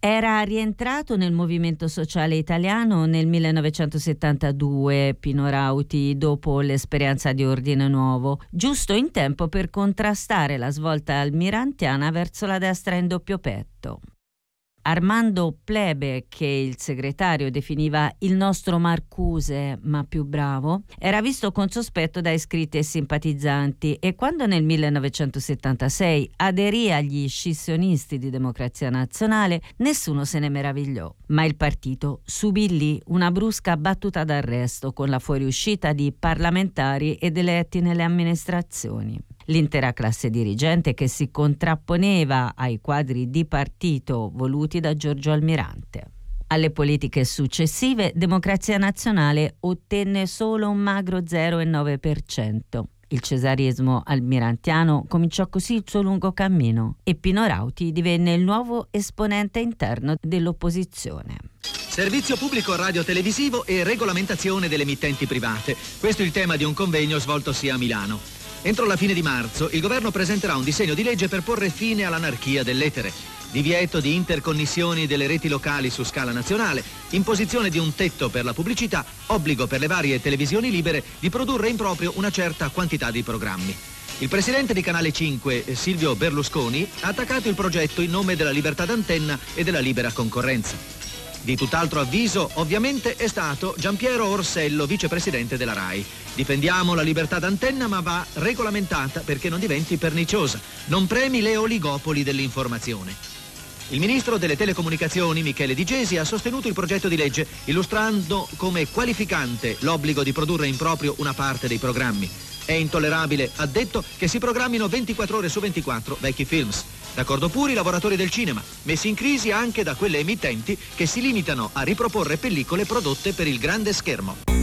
Era rientrato nel movimento sociale italiano nel 1972 Pino Rauti, dopo l'esperienza di Ordine Nuovo, giusto in tempo per contrastare la svolta almirantiana verso la destra in doppio petto. Armando Plebe, che il segretario definiva il nostro Marcuse ma più bravo, era visto con sospetto da iscritti e simpatizzanti, e quando nel 1976 aderì agli scissionisti di Democrazia Nazionale nessuno se ne meravigliò, ma il partito subì lì una brusca battuta d'arresto con la fuoriuscita di parlamentari ed eletti nelle amministrazioni. L'intera classe dirigente che si contrapponeva ai quadri di partito voluti da Giorgio Almirante. Alle politiche successive, Democrazia Nazionale ottenne solo un magro 0,9%. Il cesarismo almirantiano cominciò così il suo lungo cammino e Pino Rauti divenne il nuovo esponente interno dell'opposizione. Servizio pubblico radiotelevisivo e regolamentazione delle emittenti private. Questo è il tema di un convegno svoltosi a Milano. Entro la fine di marzo il governo presenterà un disegno di legge per porre fine all'anarchia dell'etere. Divieto di interconnessioni delle reti locali su scala nazionale, imposizione di un tetto per la pubblicità, obbligo per le varie televisioni libere di produrre in proprio una certa quantità di programmi. Il presidente di Canale 5, Silvio Berlusconi, ha attaccato il progetto in nome della libertà d'antenna e della libera concorrenza. Di tutt'altro avviso, ovviamente, è stato Giampiero Orsello, vicepresidente della RAI. Difendiamo la libertà d'antenna, ma va regolamentata perché non diventi perniciosa. Non premi le oligopoli dell'informazione. Il ministro delle telecomunicazioni, Michele Di Gesi, ha sostenuto il progetto di legge, illustrando come qualificante l'obbligo di produrre in proprio una parte dei programmi. È intollerabile, ha detto, che si programmino 24 ore su 24 vecchi films. D'accordo pure i lavoratori del cinema, messi in crisi anche da quelle emittenti che si limitano a riproporre pellicole prodotte per il grande schermo.